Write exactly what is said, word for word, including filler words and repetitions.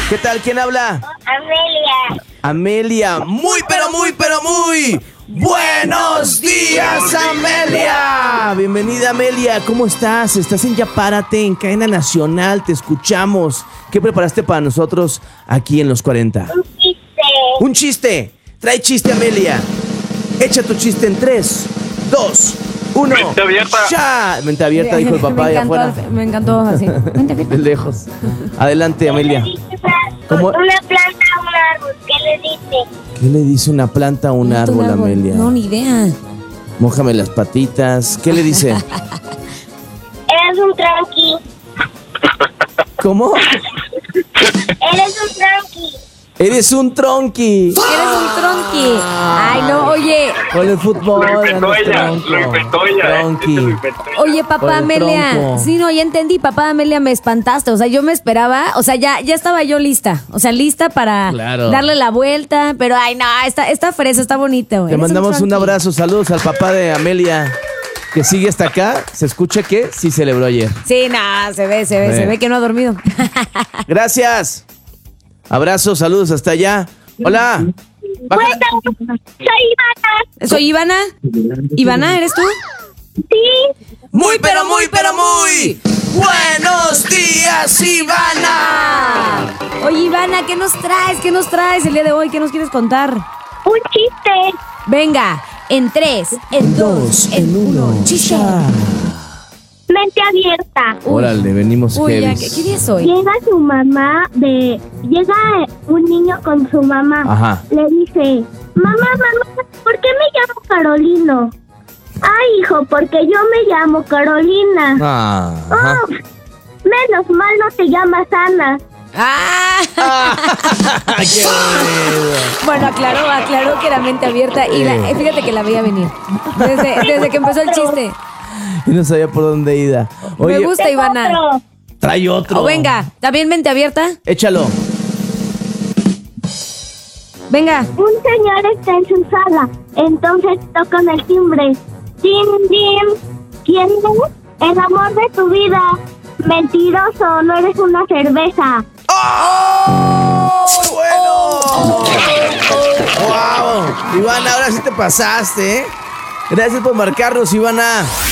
¿Qué tal? ¿Quién habla? Amelia. Amelia. Muy, pero muy, pero muy. ¡Buenos días, Amelia! Bienvenida, Amelia. ¿Cómo estás? Estás en Ya Párate, en Cadena Nacional. Te escuchamos. ¿Qué preparaste para nosotros aquí en Los cuarenta? Un chiste. ¡Un chiste! Trae chiste, Amelia. Echa tu chiste en tres, dos, uno. Mente abierta. ¡Ya! Mente abierta, dijo el papá me allá encantó, afuera. me encantó así. Vente, vente. De lejos. Adelante, Amelia. ¿Cómo? Una planta a un árbol. ¿Qué le dice? ¿Qué le dice una planta a un árbol, Amelia? No, ni idea. Mójame las patitas. ¿Qué le dice? Eres un tranqui. ¿Cómo? Eres un tranqui. Eres un tronqui. Eres un tronqui. Ay, no, oye. Con el fútbol. Lo inventó ando ella, tronco. lo inventó ella. Tronqui. Este lo inventó ella. Oye, Por papá el Amelia. tronco. Sí, no, ya entendí, papá Amelia, me espantaste. O sea, yo me esperaba, o sea, ya, ya estaba yo lista. O sea, lista para Claro. darle la vuelta. Pero, ay, no, está, está fresa, está bonito. Te mandamos un abrazo. Saludos al papá de Amelia, que sigue hasta acá. Se escucha que sí celebró ayer. Sí, no, se ve, se ve, Sí. se ve que no ha dormido. Gracias. Abrazos, saludos hasta allá. Hola. Baja- Bueno, soy Ivana. ¿Soy Ivana? ¿Ivana, eres tú? Sí. Muy, pero muy, pero muy. Buenos días, Ivana. Oye, Ivana, ¿qué nos traes? ¿Qué nos traes el día de hoy? ¿Qué nos quieres contar? Un chiste. Venga, en tres, en dos, en uno. Chiste. Mente abierta. Órale, venimos Uy, ya, heavies. ¿qué, ¿qué día es hoy? Llega su mamá de... Llega un niño con su mamá. Ajá. Le dice, mamá, mamá, ¿por qué me llamo Carolino? Ay, hijo, porque yo me llamo Carolina. Ah, ajá. Oh, menos mal no te llamas Ana. ¡Ah! Qué bonito. Bueno, aclaró, aclaró que era mente abierta y la- Eh. fíjate que la veía venir. Desde, desde que empezó el chiste. Y no sabía por dónde iba. Oye, Me gusta, Tengo Ivana. otro. trae otro. O venga, ¿también mente abierta? Échalo. Venga. Un señor está en su sala, entonces tocan el timbre. Jim, Jim, ¿quién es? El amor de tu vida. Mentiroso, no eres una cerveza. ¡Oh! ¡Muy bueno! ¡Wow! Ivana, ahora sí te pasaste, ¿eh? Gracias por marcarnos, Ivana.